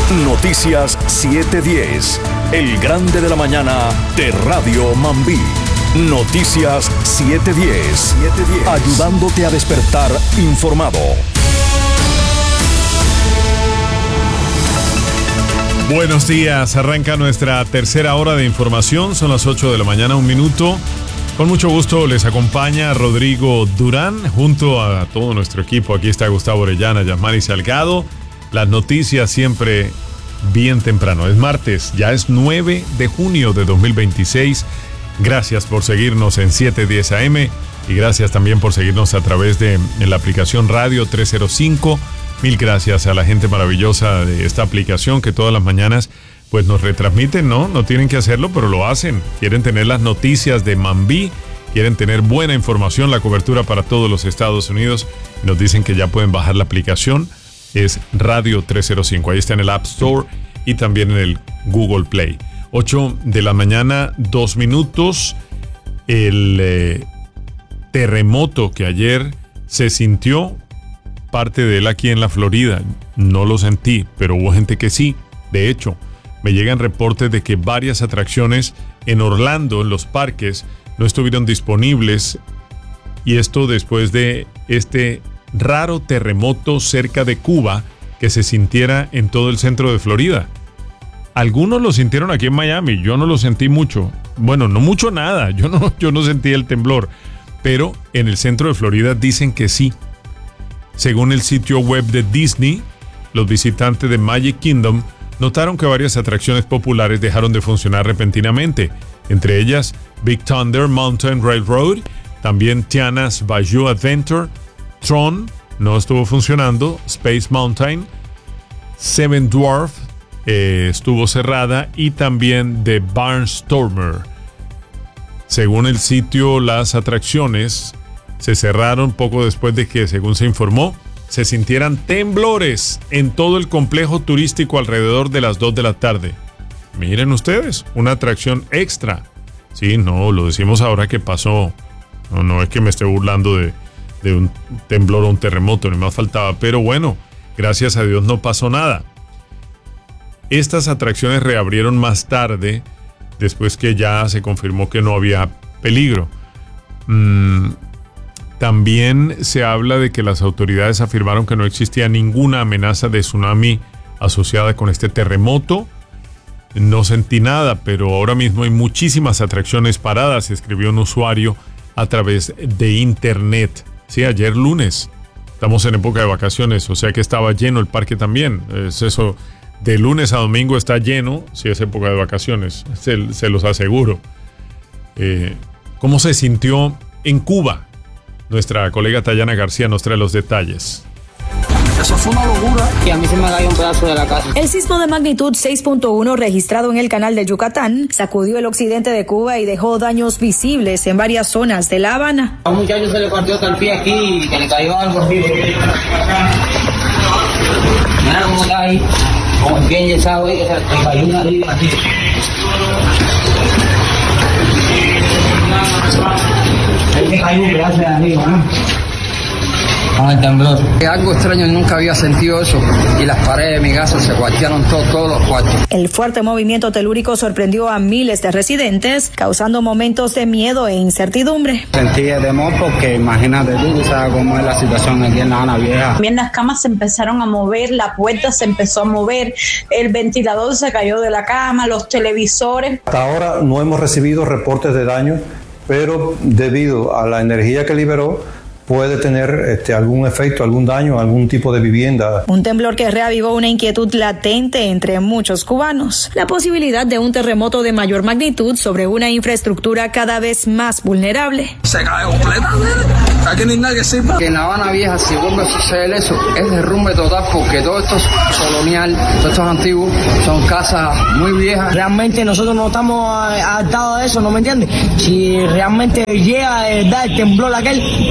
Noticias 710, el grande de la mañana de Radio Mambí. Noticias 710, ayudándote a despertar informado. Buenos días, arranca nuestra tercera hora de información, son las 8 de la mañana, 1 minuto. Con mucho gusto les acompaña Rodrigo Durán, junto a todo nuestro equipo. Aquí está Gustavo Orellana, Yasmani Salgado. Las noticias siempre bien temprano. Es martes, ya es 9 de junio de 2026. Gracias por seguirnos en 710 AM y gracias también por seguirnos a través de la aplicación Radio 305. Mil gracias a la gente maravillosa de esta aplicación que todas las mañanas pues nos retransmiten, ¿no? No tienen que hacerlo, pero lo hacen. Quieren tener las noticias de Mambí, quieren tener buena información, la cobertura para todos los Estados Unidos. Nos dicen que ya pueden bajar la aplicación. Es Radio 305. Ahí está en el App Store y también en el Google Play. 8 de la mañana, 2 minutos. El terremoto que ayer se sintió, parte de él aquí en la Florida. No lo sentí, pero hubo gente que sí. De hecho, me llegan reportes de que varias atracciones en Orlando, en los parques, no estuvieron disponibles. Y esto después de este raro terremoto cerca de Cuba que se sintiera en todo el centro de Florida. Algunos lo sintieron aquí en Miami, yo no lo sentí mucho. Bueno, no mucho nada, yo no sentí el temblor, pero en el centro de Florida dicen que sí. Según el sitio web de Disney, los visitantes de Magic Kingdom notaron que varias atracciones populares dejaron de funcionar repentinamente, entre ellas Big Thunder Mountain Railroad, también Tiana's Bayou Adventure, Tron no estuvo funcionando, Space Mountain, Seven Dwarf estuvo cerrada y también The Barnstormer. Según el sitio, las atracciones se cerraron poco después de que, según se informó, se sintieran temblores en todo el complejo turístico alrededor de las 2 de la tarde. Miren ustedes, una atracción extra. Sí, no, lo decimos ahora que pasó. No es que me esté burlando de un temblor o un terremoto, ni más faltaba, pero bueno, gracias a Dios no pasó nada. Estas atracciones reabrieron más tarde, después que ya se confirmó que no había peligro. También se habla de que las autoridades afirmaron que no existía ninguna amenaza de tsunami asociada con este terremoto. No sentí nada, pero ahora mismo hay muchísimas atracciones paradas, escribió un usuario a través de internet. Sí, ayer lunes, estamos en época de vacaciones, o sea que estaba lleno el parque también. Es eso, de lunes a domingo está lleno, si es época de vacaciones, se los aseguro. ¿Cómo se sintió en Cuba? Nuestra colega Tayana García nos trae los detalles. Eso fue una locura. Y a mí se me cayó un pedazo de la casa. El sismo de magnitud 6.1 registrado en el canal de Yucatán sacudió el occidente de Cuba y dejó daños visibles en varias zonas de La Habana. A un muchacho se le partió hasta el pie aquí y que le cayó algo así. Mira cómo está ahí, con el pie enyesado ahí, que se le cayó una arriba así. Ahí se cayó un pedazo de arriba, ¿no? Con el temblor. Algo extraño, nunca había sentido eso. Y las paredes de mi casa se cuartearon todos los cuartos. El fuerte movimiento telúrico sorprendió a miles de residentes, causando momentos de miedo e incertidumbre. Sentí de temor porque imagínate tú sabes cómo es la situación aquí en La Habana Vieja. También las camas se empezaron a mover, la puerta se empezó a mover, el ventilador se cayó de la cama, los televisores. Hasta ahora no hemos recibido reportes de daño, pero debido a la energía que liberó, puede tener algún efecto, algún daño, algún tipo de vivienda. Un temblor que reavivó una inquietud latente entre muchos cubanos. La posibilidad de un terremoto de mayor magnitud sobre una infraestructura cada vez más vulnerable. Se cae completamente. Aquí no hay nadie que sepa. Que en La Habana Vieja, si vuelve a suceder eso, es derrumbe total porque todo esto es colonial, todos estos antiguos, son casas muy viejas. Realmente nosotros no estamos adaptados a eso, ¿no me entiendes? Si realmente llega de verdad el temblor aquel, nos hundimos.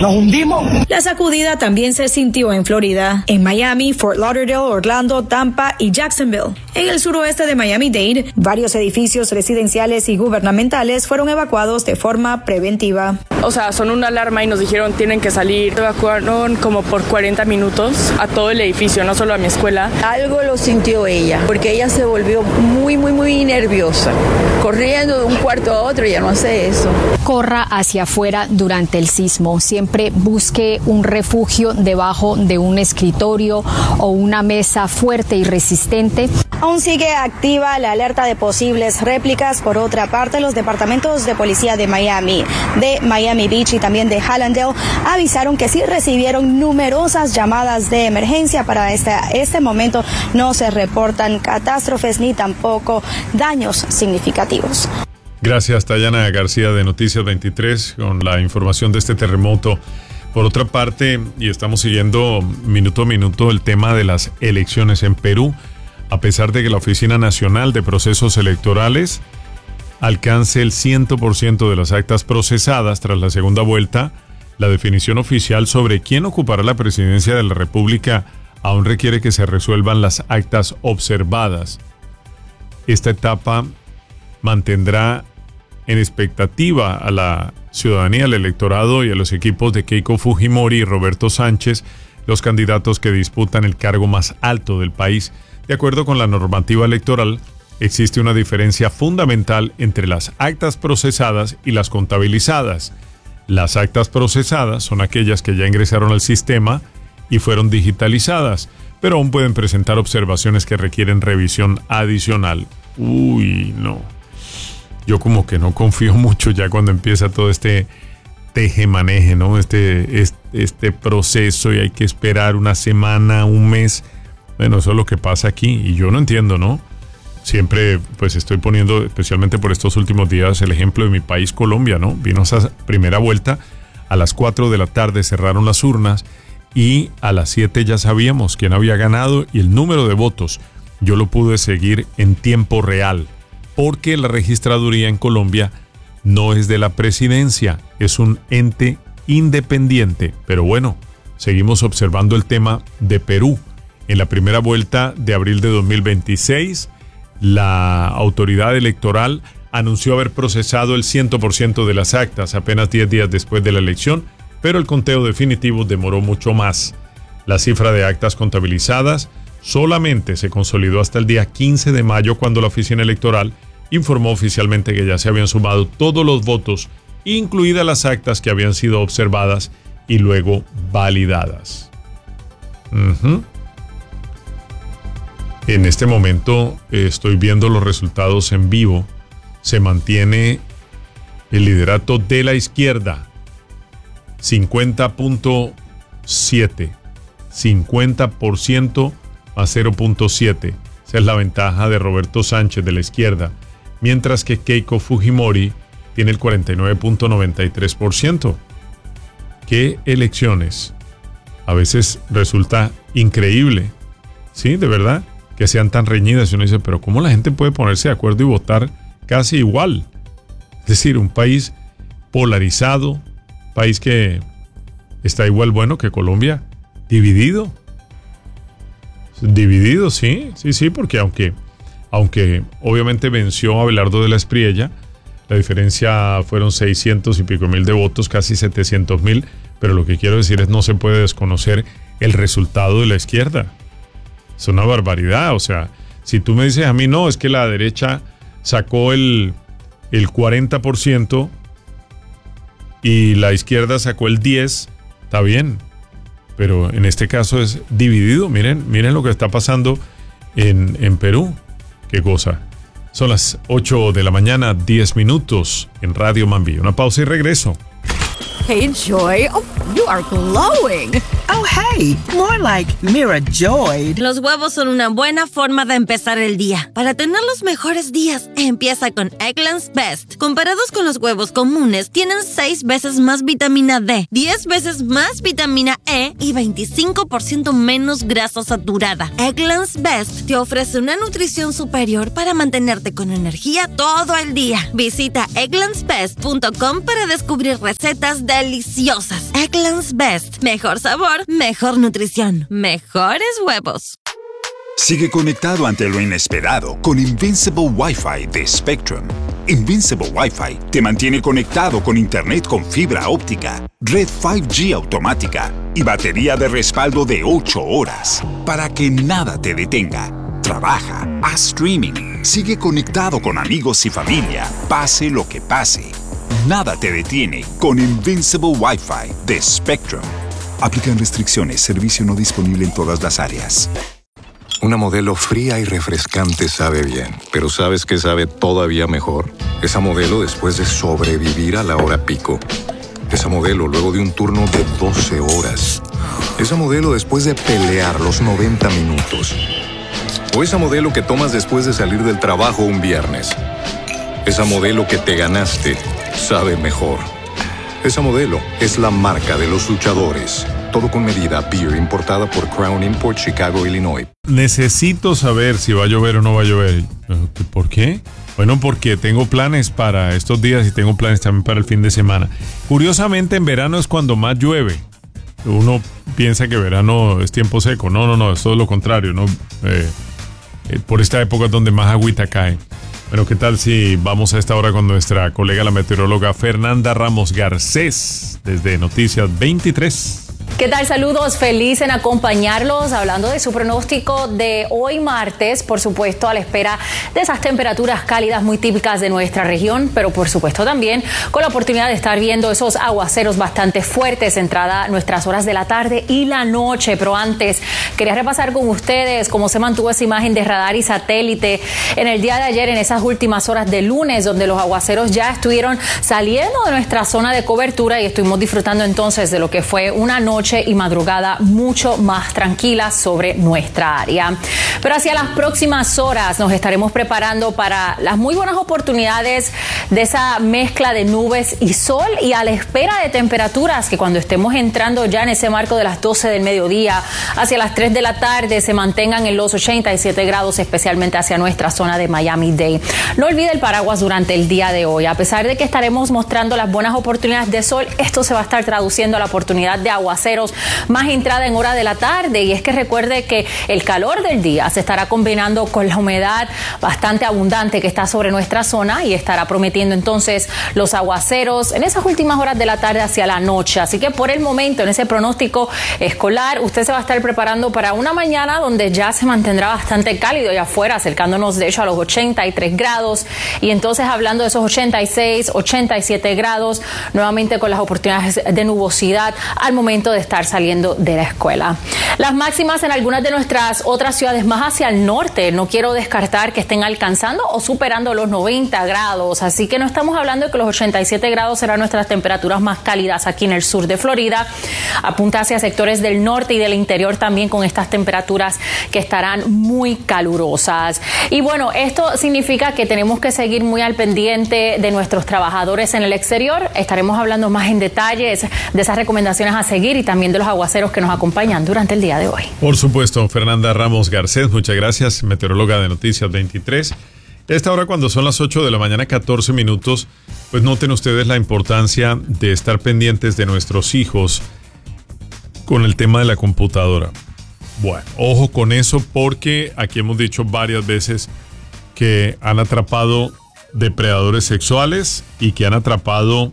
La sacudida también se sintió en Florida, en Miami, Fort Lauderdale, Orlando, Tampa y Jacksonville. En el suroeste de Miami-Dade, varios edificios residenciales y gubernamentales fueron evacuados de forma preventiva. O sea, son una alarma y nos dijeron tienen que salir. Evacuaron como por 40 minutos a todo el edificio, no solo a mi escuela. Algo lo sintió ella, porque ella se volvió muy nerviosa. Corriendo de un cuarto a otro, ya no hace eso. Corra hacia afuera durante el sismo. Siempre busque un refugio debajo de un escritorio o una mesa fuerte y resistente. Aún sigue activa la alerta de posibles réplicas. Por otra parte, los departamentos de policía de Miami Beach y también de Hallandale avisaron que sí recibieron numerosas llamadas de emergencia. Para este momento no se reportan catástrofes ni tampoco daños significativos. Gracias, Tayana García de Noticias 23 con la información de este terremoto. Por otra parte, y estamos siguiendo minuto a minuto el tema de las elecciones en Perú, a pesar de que la Oficina Nacional de Procesos Electorales alcance el 100% de las actas procesadas tras la segunda vuelta, la definición oficial sobre quién ocupará la presidencia de la República aún requiere que se resuelvan las actas observadas. Esta etapa mantendrá en expectativa a la ciudadanía, al electorado y a los equipos de Keiko Fujimori y Roberto Sánchez, los candidatos que disputan el cargo más alto del país. De acuerdo con la normativa electoral, existe una diferencia fundamental entre las actas procesadas y las contabilizadas. Las actas procesadas son aquellas que ya ingresaron al sistema y fueron digitalizadas, pero aún pueden presentar observaciones que requieren revisión adicional. Uy, no. Yo como que no confío mucho ya cuando empieza todo este teje-maneje, ¿no? Este proceso y hay que esperar una semana, un mes. Bueno, eso es lo que pasa aquí y yo no entiendo, ¿no? Siempre pues estoy poniendo, especialmente por estos últimos días, el ejemplo de mi país, Colombia, ¿no? Vino esa primera vuelta, a las 4 de la tarde cerraron las urnas y a las 7 ya sabíamos quién había ganado y el número de votos. Yo lo pude seguir en tiempo real, porque la registraduría en Colombia no es de la presidencia, es un ente independiente. Pero bueno, seguimos observando el tema de Perú. En la primera vuelta de abril de 2026, la autoridad electoral anunció haber procesado el 100% de las actas apenas 10 días después de la elección, pero el conteo definitivo demoró mucho más. La cifra de actas contabilizadas solamente se consolidó hasta el día 15 de mayo cuando la oficina electoral informó oficialmente que ya se habían sumado todos los votos, incluidas las actas que habían sido observadas y luego validadas. En este momento estoy viendo los resultados en vivo. Se mantiene el liderato de la izquierda, 50.7, 50% a 0.7. Esa es la ventaja de Roberto Sánchez de la izquierda, mientras que Keiko Fujimori tiene el 49.93%. ¿Qué elecciones? A veces resulta increíble, ¿sí? De verdad, que sean tan reñidas. Y uno dice, pero ¿cómo la gente puede ponerse de acuerdo y votar casi igual? Es decir, un país polarizado, país que está igual bueno que Colombia, dividido. Dividido, sí, porque aunque obviamente venció a Abelardo de la Espriella, la diferencia fueron 600 y pico mil de votos, casi 700.000, pero lo que quiero decir es no se puede desconocer el resultado de la izquierda. Es una barbaridad, o sea, si tú me dices a mí, no, es que la derecha sacó el 40% y la izquierda sacó el 10%, está bien, pero en este caso es dividido. Miren lo que está pasando en Perú. Qué cosa. Son las 8 de la mañana, 10 minutos en Radio Mambí. Una pausa y regreso. Hey, Joy. Oh, you are glowing. Oh, hey, more like Mira Joy. Los huevos son una buena forma de empezar el día. Para tener los mejores días, empieza con Eggland's Best. Comparados con los huevos comunes, tienen 6 veces más vitamina D, 10 veces más vitamina E y 25% menos grasa saturada. Eggland's Best te ofrece una nutrición superior para mantenerte con energía todo el día. Visita egglandsbest.com para descubrir recetas deliciosas. Eggland's Best. Mejor sabor, mejor nutrición, mejores huevos. Sigue conectado ante lo inesperado con Invincible Wi-Fi de Spectrum. Invincible Wi-Fi te mantiene conectado con internet con fibra óptica, red 5G automática y batería de respaldo de 8 horas para que nada te detenga. Trabaja, haz streaming, sigue conectado con amigos y familia, pase lo que pase. Nada te detiene con Invincible Wi-Fi de Spectrum. Aplican restricciones, servicio no disponible en todas las áreas. Una Modelo fría y refrescante sabe bien, pero ¿sabes qué sabe todavía mejor? Esa Modelo después de sobrevivir a la hora pico. Esa Modelo luego de un turno de 12 horas. Esa Modelo después de pelear los 90 minutos. O esa Modelo que tomas después de salir del trabajo un viernes. Esa Modelo que te ganaste sabe mejor. Esa Modelo es la marca de los luchadores. Todo con medida. Beer importada por Crown Import, Chicago, Illinois. Necesito saber si va a llover o no va a llover. ¿Por qué? Bueno, porque tengo planes para estos días y tengo planes también para el fin de semana. Curiosamente, en verano es cuando más llueve. Uno piensa que verano es tiempo seco. No, es todo lo contrario, ¿no? Por esta época es donde más agüita cae. Bueno, ¿qué tal si vamos a esta hora con nuestra colega, la meteoróloga Fernanda Ramos Garcés, desde Noticias 23? ¿Qué tal? Saludos, feliz en acompañarlos, hablando de su pronóstico de hoy martes, por supuesto a la espera de esas temperaturas cálidas muy típicas de nuestra región, pero por supuesto también con la oportunidad de estar viendo esos aguaceros bastante fuertes entrada nuestras horas de la tarde y la noche. Pero antes, quería repasar con ustedes cómo se mantuvo esa imagen de radar y satélite en el día de ayer, en esas últimas horas de lunes, donde los aguaceros ya estuvieron saliendo de nuestra zona de cobertura y estuvimos disfrutando entonces de lo que fue una noche y madrugada mucho más tranquila sobre nuestra área. Pero hacia las próximas horas nos estaremos preparando para las muy buenas oportunidades de esa mezcla de nubes y sol, y a la espera de temperaturas que cuando estemos entrando ya en ese marco de las 12 del mediodía hacia las 3 de la tarde se mantengan en los 87 grados, especialmente hacia nuestra zona de Miami-Dade. No olvide el paraguas durante el día de hoy. A pesar de que estaremos mostrando las buenas oportunidades de sol, esto se va a estar traduciendo a la oportunidad de aguaceros más entrada en hora de la tarde, y es que recuerde que el calor del día se estará combinando con la humedad bastante abundante que está sobre nuestra zona y estará prometiendo entonces los aguaceros en esas últimas horas de la tarde hacia la noche. Así que por el momento, en ese pronóstico escolar, usted se va a estar preparando para una mañana donde ya se mantendrá bastante cálido allá afuera, acercándonos de hecho a los 83 grados, y entonces hablando de esos 86, 87 grados, nuevamente con las oportunidades de nubosidad al momento de estar saliendo de la escuela. Las máximas en algunas de nuestras otras ciudades más hacia el norte, no quiero descartar que estén alcanzando o superando los 90 grados, así que no estamos hablando de que los 87 grados serán nuestras temperaturas más cálidas aquí en el sur de Florida. Apunta hacia sectores del norte y del interior también con estas temperaturas que estarán muy calurosas. Y bueno, esto significa que tenemos que seguir muy al pendiente de nuestros trabajadores en el exterior. Estaremos hablando más en detalles de esas recomendaciones a seguir y también de los aguaceros que nos acompañan durante el día de hoy. Por supuesto, Fernanda Ramos Garcés, muchas gracias, meteoróloga de Noticias 23. Esta hora, cuando son las 8 de la mañana, 14 minutos, pues noten ustedes la importancia de estar pendientes de nuestros hijos con el tema de la computadora. Bueno, ojo con eso, porque aquí hemos dicho varias veces que han atrapado depredadores sexuales y que han atrapado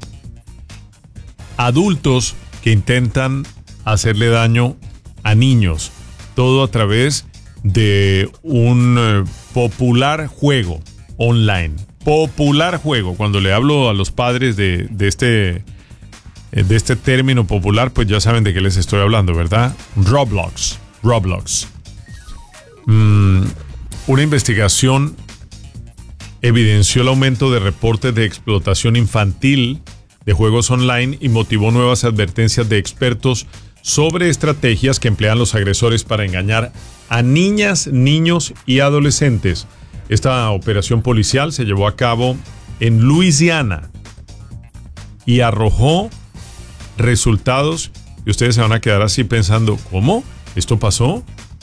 adultos que intentan hacerle daño a niños, todo a través de un popular juego online. Popular juego. Cuando le hablo a los padres de este término popular, pues ya saben de qué les estoy hablando, ¿verdad? Roblox. Una investigación evidenció el aumento de reportes de explotación infantil de juegos online y motivó nuevas advertencias de expertos sobre estrategias que emplean los agresores para engañar a niñas, niños y adolescentes. Esta operación policial se llevó a cabo en Luisiana y arrojó resultados y ustedes se van a quedar así pensando, ¿cómo? ¿Esto pasó?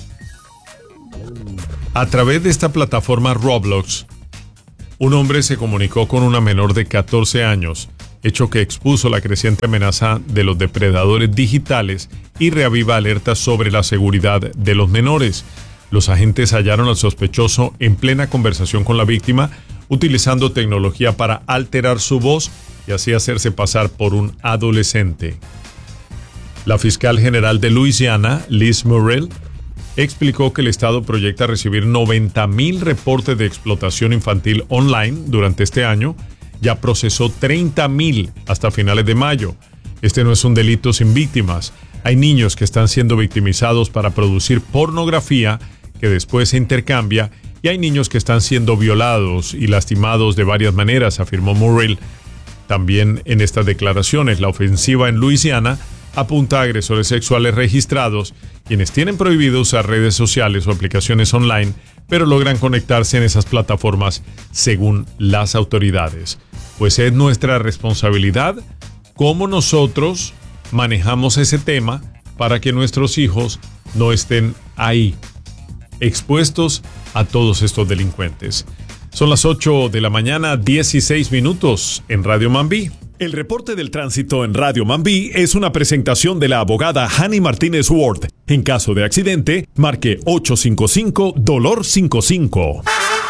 A través de esta plataforma Roblox, un hombre se comunicó con una menor de 14 años, hecho que expuso la creciente amenaza de los depredadores digitales y reaviva alertas sobre la seguridad de los menores. Los agentes hallaron al sospechoso en plena conversación con la víctima, utilizando tecnología para alterar su voz y así hacerse pasar por un adolescente. La fiscal general de Luisiana, Liz Murrell, explicó que el estado proyecta recibir 90,000 reportes de explotación infantil online durante este año. Ya procesó 30,000 hasta finales de mayo. Este no es un delito sin víctimas. Hay niños que están siendo victimizados para producir pornografía que después se intercambia y hay niños que están siendo violados y lastimados de varias maneras, afirmó Murrell. También en estas declaraciones, la ofensiva en Luisiana apunta a agresores sexuales registrados, quienes tienen prohibido usar redes sociales o aplicaciones online, pero logran conectarse en esas plataformas según las autoridades. Pues es nuestra responsabilidad cómo nosotros manejamos ese tema para que nuestros hijos no estén ahí, expuestos a todos estos delincuentes. Son las 8 de la mañana, 16 minutos en Radio Mambí. El reporte del tránsito en Radio Mambí es una presentación de la abogada Hani Martínez Ward. En caso de accidente, marque 855-DOLOR55.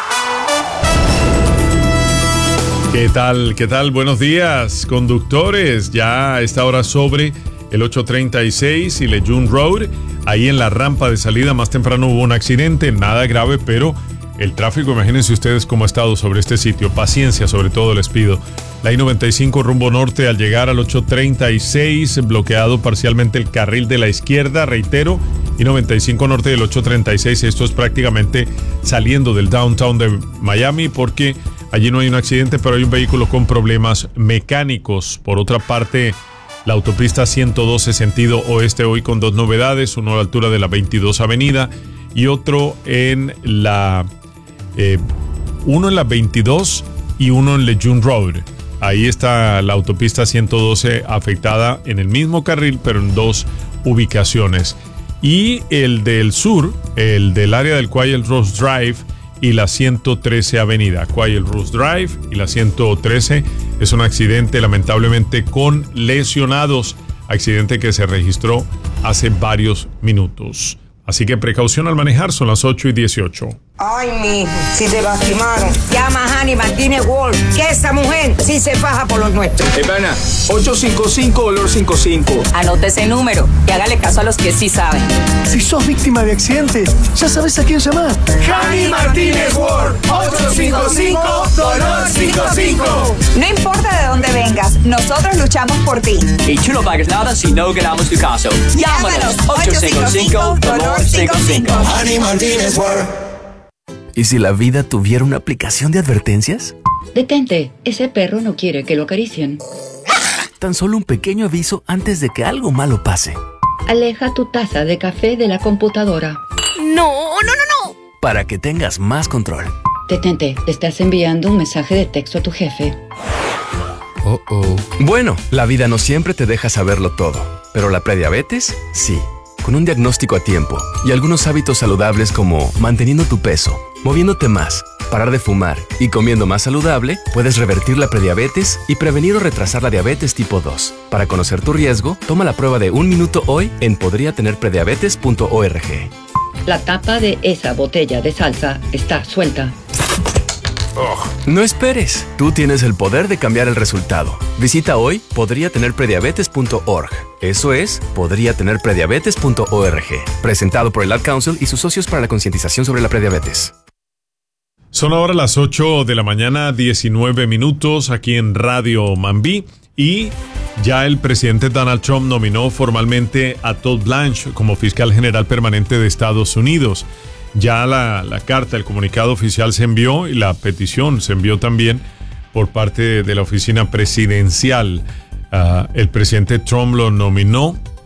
¿Qué tal? ¿Qué tal? Buenos días, conductores. Ya a esta hora sobre el 836 y Lejeune Road. Ahí en la rampa de salida más temprano hubo un accidente, nada grave, pero el tráfico, imagínense ustedes cómo ha estado sobre este sitio. Paciencia, sobre todo les pido. La I-95 rumbo norte al llegar al 836, bloqueado parcialmente el carril de la izquierda, reitero, I-95 norte del 836. Esto es prácticamente saliendo del downtown de Miami porque allí no hay un accidente, pero hay un vehículo con problemas mecánicos. Por otra parte, la autopista 112 sentido oeste hoy con dos novedades, uno a la altura de la 22 Avenida y otro en la 22 y uno en Lejeune Road. Ahí está la autopista 112 afectada en el mismo carril, pero en dos ubicaciones. Y el del sur, el del área del Quiet Rose Drive y la 113 Avenida. Quiet Rose Drive y la 113 es un accidente lamentablemente con lesionados. Accidente que se registró hace varios minutos. Así que precaución al manejar, son las 8:18. Ay, mijo, si te lastimaron, llama a Hani Martínez Ward, que esa mujer sí se faja por los nuestros. Pana, 855-DOLOR55. Anote ese número y hágale caso a los que sí saben. Si sos víctima de accidentes, ya sabes a quién llamar. Hani Martínez Ward, 855-DOLOR55. No importa de dónde vengas, nosotros luchamos por ti. Y tú no pagues nada si no ganamos tu caso. Llámanos, 855-DOLOR55. Hani Martínez Ward. ¿Y si la vida tuviera una aplicación de advertencias? Detente, ese perro no quiere que lo acaricien. Tan solo un pequeño aviso antes de que algo malo pase. Aleja tu taza de café de la computadora. No. Para que tengas más control. Detente, te estás enviando un mensaje de texto a tu jefe. Bueno, la vida no siempre te deja saberlo todo, pero la prediabetes, sí. Con un diagnóstico a tiempo y algunos hábitos saludables como manteniendo tu peso, moviéndote más, parar de fumar y comiendo más saludable, puedes revertir la prediabetes y prevenir o retrasar la diabetes tipo 2. Para conocer tu riesgo, toma la prueba de 1 minuto hoy en podriatenerprediabetes.org. La tapa de esa botella de salsa está suelta. No esperes, tú tienes el poder de cambiar el resultado. Visita hoy podriatenerprediabetes.org. Eso es podriatenerprediabetes.org. Presentado por el Ad Council y sus socios para la concientización sobre la prediabetes. Son ahora las 8 de la mañana, 19 minutos aquí en Radio Mambí y ya el presidente Donald Trump nominó formalmente a Todd Blanche como fiscal general permanente de Estados Unidos. Ya la carta, el comunicado oficial se envió y la petición se envió también por parte de la oficina presidencial. El presidente Trump lo nominó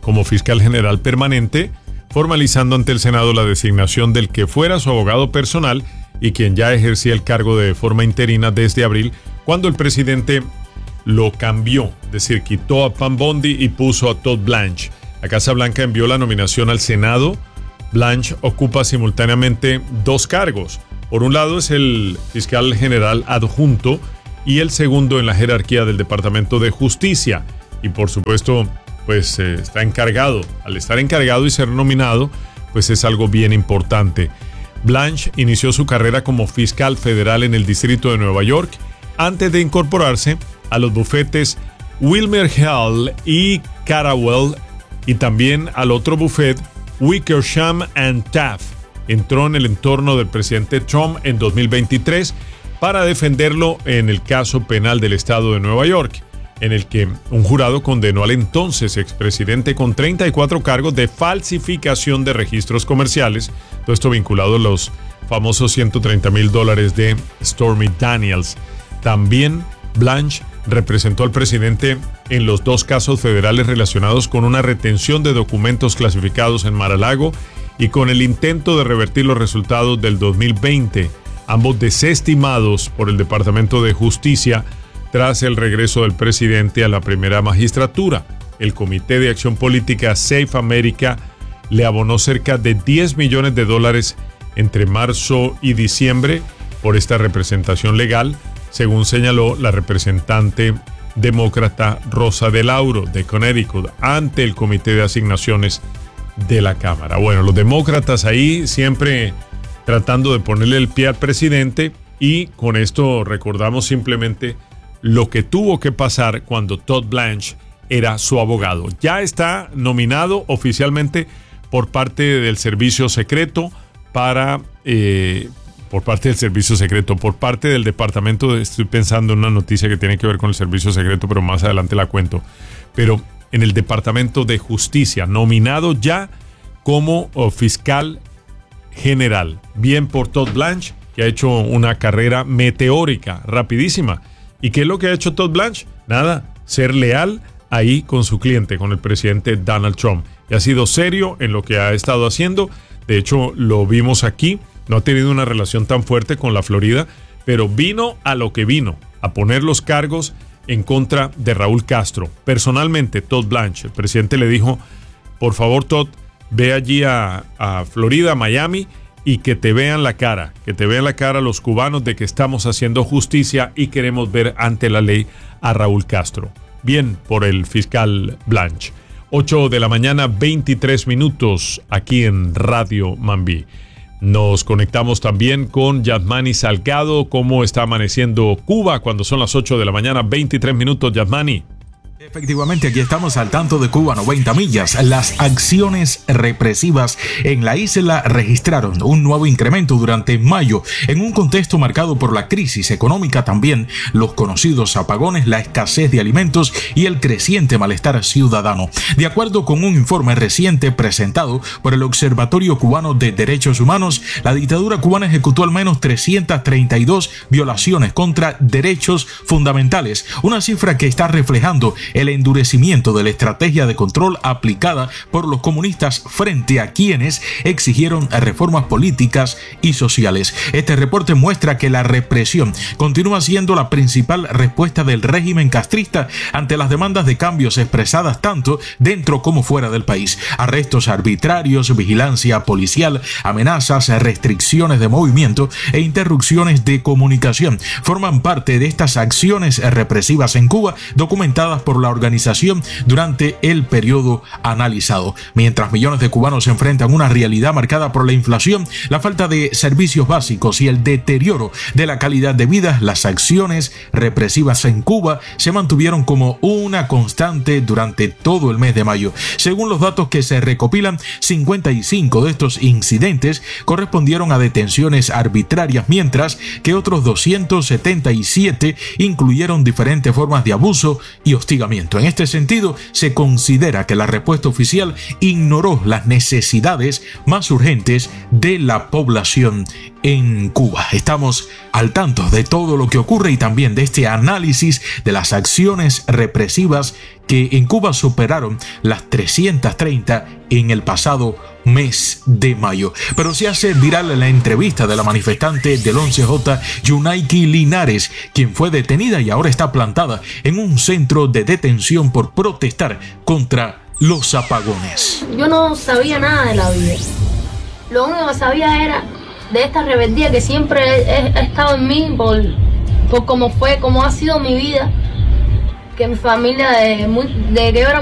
como fiscal general permanente, formalizando ante el Senado la designación del que fuera su abogado personal y quien ya ejercía el cargo de forma interina desde abril, cuando el presidente lo cambió, es decir, quitó a Pam Bondi y puso a Todd Blanche. La Casa Blanca envió la nominación al Senado. Blanche ocupa simultáneamente dos cargos. Por un lado es el fiscal general adjunto y el segundo en la jerarquía del Departamento de Justicia. Y por supuesto, pues está encargado. Al estar encargado y ser nominado, pues es algo bien importante. Blanche inició su carrera como fiscal federal en el Distrito de Nueva York antes de incorporarse a los bufetes Wilmer Hall y Carawell y también al otro bufete Wickersham and Taft. Entró en el entorno del presidente Trump en 2023 para defenderlo en el caso penal del estado de Nueva York, en el que un jurado condenó al entonces expresidente con 34 cargos de falsificación de registros comerciales, todo esto vinculado a los famosos $130,000 de Stormy Daniels. También Blanche representó al presidente en los dos casos federales relacionados con una retención de documentos clasificados en Mar-a-Lago y con el intento de revertir los resultados del 2020, ambos desestimados por el Departamento de Justicia tras el regreso del presidente a la primera magistratura. El Comité de Acción Política Safe America le abonó cerca de $10 millones entre marzo y diciembre por esta representación legal, según señaló la representante demócrata Rosa DeLauro de Connecticut ante el Comité de Asignaciones de la Cámara. Bueno, los demócratas ahí siempre tratando de ponerle el pie al presidente, y con esto recordamos simplemente lo que tuvo que pasar cuando Todd Blanche era su abogado. Ya está nominado oficialmente por parte del Servicio Secreto por parte del departamento estoy pensando en una noticia que tiene que ver con el Servicio Secreto, pero más adelante la cuento. Pero en el Departamento de Justicia, nominado ya como fiscal general. Bien por Todd Blanche, que ha hecho una carrera meteórica, rapidísima. ¿Y qué es lo que ha hecho Todd Blanche? Nada, ser leal ahí con su cliente, con el presidente Donald Trump. Y ha sido serio en lo que ha estado haciendo. De hecho, lo vimos aquí. No ha tenido una relación tan fuerte con la Florida, pero vino a lo que vino, a poner los cargos en contra de Raúl Castro. Personalmente, Todd Blanche, el presidente le dijo, por favor, Todd, ve allí a Florida, a Miami, y que te vean la cara los cubanos de que estamos haciendo justicia y queremos ver ante la ley a Raúl Castro. Bien por el fiscal Blanche. 8 de la mañana, 23 minutos, aquí en Radio Mambí. Nos conectamos también con Yasmani Salgado. ¿Cómo está amaneciendo Cuba cuando son las 8 de la mañana, 23 minutos, Yasmani? Efectivamente, aquí estamos al tanto de Cuba 90 millas. Las acciones represivas en la isla registraron un nuevo incremento durante mayo, en un contexto marcado por la crisis económica, también los conocidos apagones, la escasez de alimentos y el creciente malestar ciudadano. De acuerdo con un informe reciente presentado por el Observatorio Cubano de Derechos Humanos, la dictadura cubana ejecutó al menos 332 violaciones contra derechos fundamentales, una cifra que está reflejando el endurecimiento de la estrategia de control aplicada por los comunistas frente a quienes exigieron reformas políticas y sociales. Este reporte muestra que la represión continúa siendo la principal respuesta del régimen castrista ante las demandas de cambios expresadas tanto dentro como fuera del país. Arrestos arbitrarios, vigilancia policial, amenazas, restricciones de movimiento e interrupciones de comunicación forman parte de estas acciones represivas en Cuba, documentadas por la organización durante el periodo analizado. Mientras millones de cubanos se enfrentan a una realidad marcada por la inflación, la falta de servicios básicos y el deterioro de la calidad de vida, las acciones represivas en Cuba se mantuvieron como una constante durante todo el mes de mayo. Según los datos que se recopilan, 55 de estos incidentes correspondieron a detenciones arbitrarias, mientras que otros 277 incluyeron diferentes formas de abuso y hostigamiento. En este sentido, se considera que la respuesta oficial ignoró las necesidades más urgentes de la población en Cuba. Estamos al tanto de todo lo que ocurre y también de este análisis de las acciones represivas que en Cuba superaron las 330 en el pasado mes de mayo. Pero se hace viral la entrevista de la manifestante del 11J, Yunaiki Linares, quien fue detenida y ahora está plantada en un centro de detención por protestar contra los apagones. Yo no sabía nada de la vida. Lo único que sabía era de esta rebeldía que siempre ha estado en mí por cómo ha sido mi vida, que mi familia de que yo era